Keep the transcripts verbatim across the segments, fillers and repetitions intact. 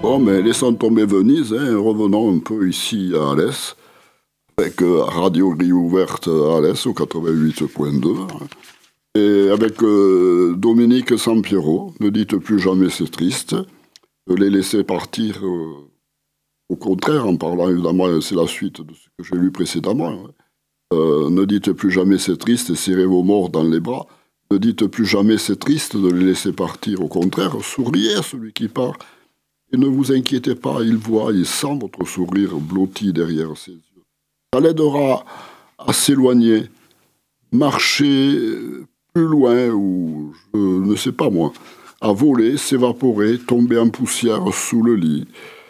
Bon, mais laissons tomber Venise, hein, revenons un peu ici à Alès, avec euh, Radio Grille Ouverte à Alès au quatre-vingt-huit point deux, hein, et avec euh, Dominique Sampiero, ne dites plus jamais c'est triste, de les laisser partir, euh, au contraire, en parlant évidemment, c'est la suite de ce que j'ai lu précédemment, hein. Euh, ne dites plus jamais c'est triste et serrez vos morts dans les bras. Ne dites plus jamais c'est triste de les laisser partir. Au contraire, souriez à celui qui part. Et ne vous inquiétez pas, il voit, il sent votre sourire blotti derrière ses yeux. Ça l'aidera à s'éloigner, marcher plus loin ou, je ne sais pas moi, à voler, s'évaporer, tomber en poussière sous le lit.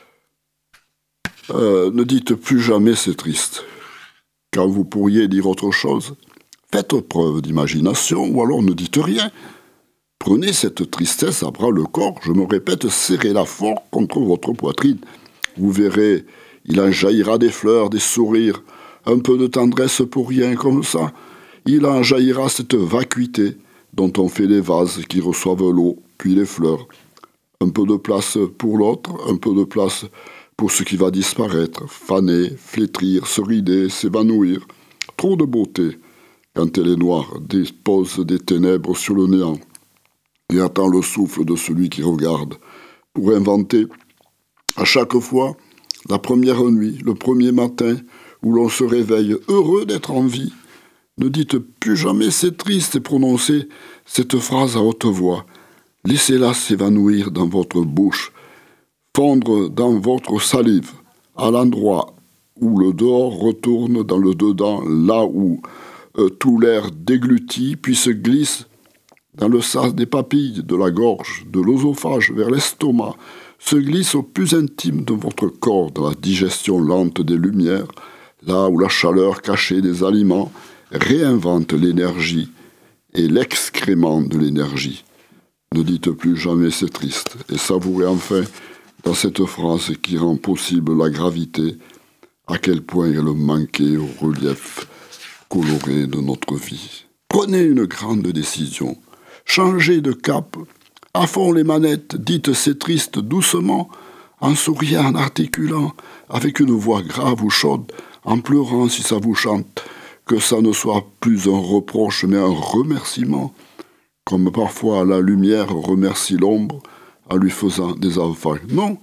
Euh, ne dites plus jamais c'est triste. Quand vous pourriez dire autre chose, faites preuve d'imagination ou alors ne dites rien. Prenez cette tristesse à bras le corps, je me répète, serrez-la fort contre votre poitrine. Vous verrez, il en jaillira des fleurs, des sourires, un peu de tendresse pour rien comme ça. Il en jaillira cette vacuité dont on fait les vases qui reçoivent l'eau, puis les fleurs. Un peu de place pour l'autre, un peu de place pour ce qui va disparaître, faner, flétrir, se rider, s'évanouir. Trop de beauté, quand elle est noire, dépose des ténèbres sur le néant et attend le souffle de celui qui regarde pour inventer à chaque fois la première nuit, le premier matin où l'on se réveille heureux d'être en vie. Ne dites plus jamais c'est triste et prononcez cette phrase à haute voix. Laissez-la s'évanouir dans votre bouche, fondre dans votre salive, à l'endroit où le dehors retourne dans le dedans, là où euh, tout l'air déglutit, puis se glisse dans le sas des papilles, de la gorge, de l'œsophage, vers l'estomac, se glisse au plus intime de votre corps, dans la digestion lente des lumières, là où la chaleur cachée des aliments réinvente l'énergie et l'excrément de l'énergie. Ne dites plus jamais c'est triste, et savourez enfin dans cette phrase qui rend possible la gravité, à quel point elle manquait au relief coloré de notre vie. Prenez une grande décision, changez de cap, à fond les manettes, dites c'est triste doucement, en souriant, en articulant, avec une voix grave ou chaude, en pleurant si ça vous chante, que ça ne soit plus un reproche mais un remerciement, comme parfois la lumière remercie l'ombre, en lui faisant des enfants. Non.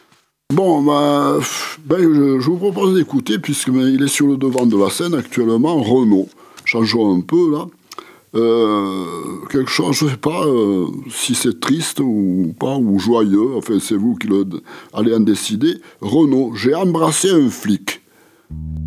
Bon, ben, ben je, je vous propose d'écouter, puisqu'il ben, est sur le devant de la scène actuellement, Renaud. Changeons un peu, là. Euh, quelque chose, je ne sais pas euh, si c'est triste ou pas, ou joyeux, enfin, c'est vous qui le, allez en décider. Renaud, j'ai embrassé un flic.